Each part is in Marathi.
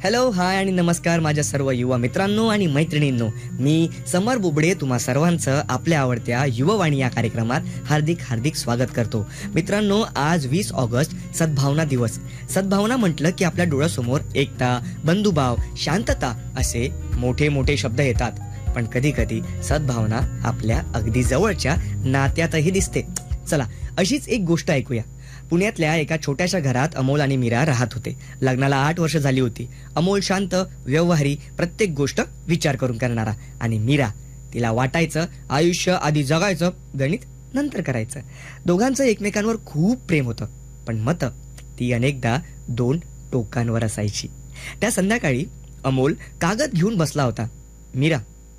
हॅलो, हाय आणि नमस्कार माझ्या सर्व युवा मित्रांनो आणि मैत्रिणींनो. मी समर बुबडे तुम्हा सर्वांचं आपल्या आवडत्या युववाणी या कार्यक्रमात हार्दिक हार्दिक स्वागत करतो. मित्रांनो, आज 20 ऑगस्ट सद्भावना दिवस. सद्भावना म्हटलं की आपल्या डोळ्यासमोर एकता, बंधुभाव, शांतता असे मोठे मोठे शब्द येतात. पण कधी कधी सद्भावना आपल्या अगदी जवळच्या नात्यातही दिसते. चला, अशीच एक गोष्ट ऐकूया. पुण्यातल्या एका छोट्याशा घरात अमोल आणि मीरा राहत होते. लग्नाला 8 वर्ष झाली होती. अमोल शांत, व्यवहारी, प्रत्येक गोष्ट विचार करून करणारा, आणि मीरा, तिला वाटायचं आयुष्य आधी जगायचं, गणित नंतर करायचं. दोघांचं एकमेकांवर खूप प्रेम होतं, पण मतं ती अनेकदा 2 टोकांवर असायची. त्या संध्याकाळी अमोल कागद घेऊन बसला होता. मीरा,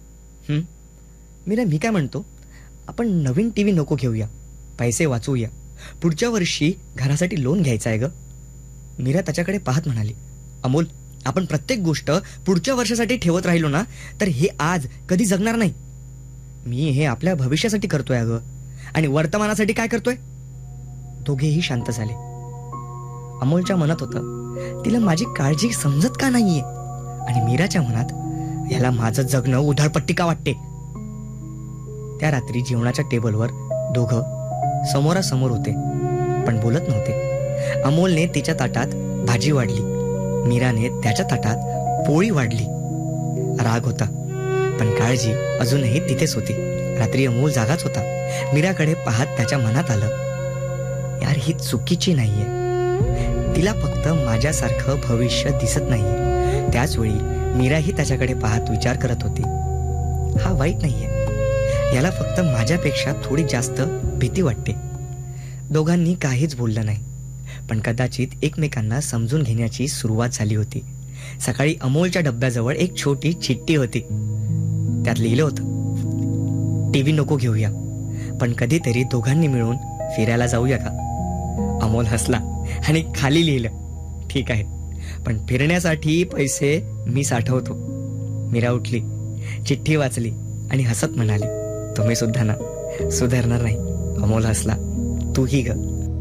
मी काय म्हणतो, आपण नवीन टीव्ही नको घेऊया, पैसे वाचवूया, पुढच्या वर्षी घरासाठी लोन घ्यायचं आहे ग. मीरा त्याच्याकडे पाहत म्हणाली, अमोल, आपण प्रत्येक गोष्ट पुढच्या वर्षासाठी ठेवत राहिलो ना तर हे आज कधी जगणार नाही. मी हे आपल्या भविष्यासाठी करतोय अगं, आणि वर्तमानासाठी काय करतोय. दोघेही शांत झाले. अमोलच्या मनात होतं, तिला माझी काळजी समजत का नाहीये, आणि मीराच्या मनात, याला माझं जगणं उधळपट्टी का वाटते. त्या रात्री जेवणाच्या टेबलवर दोघं समोरासमोर होते, पण बोलत नव्हते. अमोलने तिच्या ताटात भाजी वाढली, मीराने त्याच्या ताटात पोळी वाढली. राग होता, पण काळजी अजूनही तिथेच होती. रात्री अमोल जागाच होता. मीराकडे पाहत त्याच्या मनात आलं, यार, ही चुकीची नाहीये, तिला फक्त माझ्यासारखं भविष्य दिसत नाहीये. त्याच वेळी मीराही त्याच्याकडे पाहत विचार करत होती, हा वाईट नाहीये, याला फक्त माझ्यापेक्षा थोडी जास्त भीती वाटते. दोघांनी काहीच बोललं नाही, पण कदाचित एकमेकांना समजून घेण्याची सुरुवात झाली होती. सकाळी अमोलच्या डब्याजवळ एक छोटी चिठ्ठी होती. त्यात लिहिलं होतं, टीव्ही नको घेऊया, पण कधीतरी दोघांनी मिळून फिरायला जाऊया का. अमोल हसला आणि खाली लिहिलं, ठीक आहे, पण फिरण्यासाठी पैसे मी साठवतो. मीरा उठली, चिठ्ठी वाचली आणि हसत म्हणाली, तुम्ही सुद्धा ना, सुधारणार नाही. अमोल हसला, तूही ग.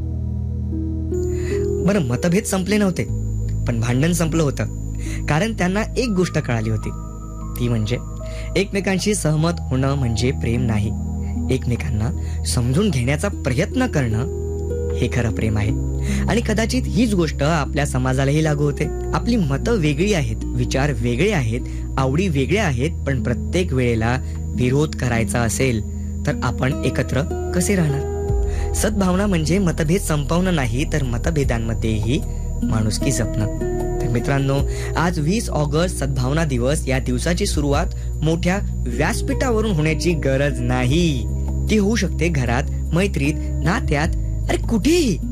बरं, मतभेद संपले नव्हते, पण भांडण संपलं होतं. कारण त्यांना एक गोष्ट कळाली होती, ती म्हणजे एकमेकांशी सहमत होणं म्हणजे प्रेम नाही. एकमेकांना समजून घेण्याचा प्रयत्न करणं हे खरं प्रेम आहे. आणि कदाचित हीच गोष्ट आपल्या समाजालाही लागू होते. आपली मतं वेगळी आहेत, विचार वेगळे आहेत, आवडी वेगळ्या आहेत, पण प्रत्येक वेळेला विरोध करायचा असेल तर आपण एकत्र कसे राहणार. सद्भावना म्हणजे मतभेद संपवणं नाही, तर मतभेदांमध्येही माणुसकी जपणं. तर मित्रांनो, आज 20 ऑगस्ट सद्भावना दिवस. या दिवसाची सुरुवात मोठ्या व्यासपीठावरून होण्याची गरज नाही. ती होऊ शकते घरात, मैत्रीत, नात्यात, अरे कुठेही.